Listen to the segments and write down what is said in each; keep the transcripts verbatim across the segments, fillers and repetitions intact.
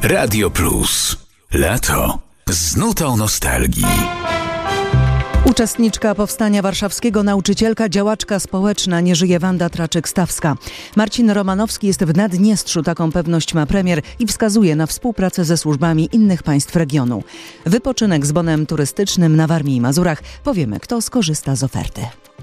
Radio Plus. Lato z nutą nostalgii. Uczestniczka Powstania Warszawskiego, nauczycielka, działaczka społeczna, nie żyje Wanda Traczyk-Stawska. Marcin Romanowski jest w Naddniestrzu, taką pewność ma premier i wskazuje na współpracę ze służbami innych państw regionu. Wypoczynek z bonem turystycznym na Warmii i Mazurach. Powiemy, kto skorzysta z oferty.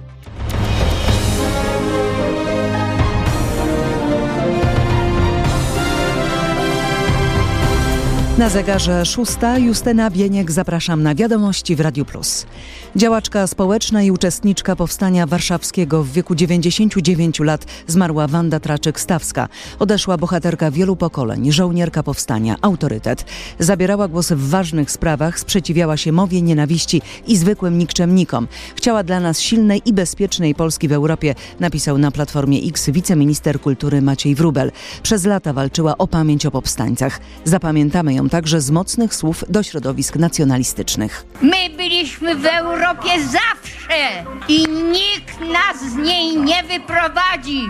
Na zegarze szósta. Justyna Bieniek, zapraszam na wiadomości w Radiu Plus. Działaczka społeczna i uczestniczka Powstania Warszawskiego, w wieku dziewięćdziesięciu dziewięciu lat zmarła Wanda Traczyk-Stawska. Odeszła bohaterka wielu pokoleń, żołnierka powstania, autorytet. Zabierała głos w ważnych sprawach, sprzeciwiała się mowie nienawiści i zwykłym nikczemnikom. Chciała dla nas silnej i bezpiecznej Polski w Europie, napisał na Platformie X wiceminister kultury Maciej Wróbel. Przez lata walczyła o pamięć o powstańcach. Zapamiętamy ją także z mocnych słów do środowisk nacjonalistycznych. My byliśmy w Europie zawsze i nikt nas z niej nie wyprowadzi.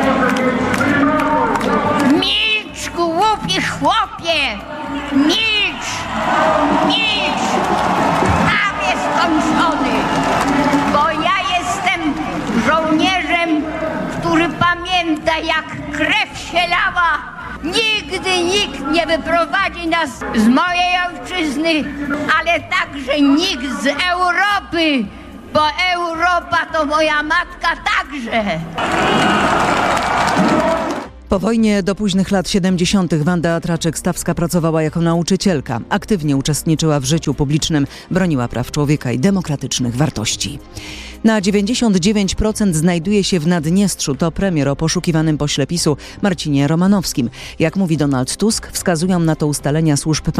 Milcz, głupi chłopie! Milcz! Milcz! Tam jest skończony! Bo ja jestem żołnierzem, który pamięta, jak krew się lała. Nigdy nikt nie wyprowadzi nas z mojej ojczyzny, ale także nikt z Europy, bo Europa to moja matka także. Po wojnie do późnych lat siedemdziesiątych Wanda Traczyk-Stawska pracowała jako nauczycielka. Aktywnie uczestniczyła w życiu publicznym, broniła praw człowieka i demokratycznych wartości. Na dziewięćdziesiąt dziewięć procent znajduje się w Naddniestrzu. To premier o poszukiwanym pośle PiSu Marcinie Romanowskim. Jak mówi Donald Tusk, wskazują na to ustalenia służb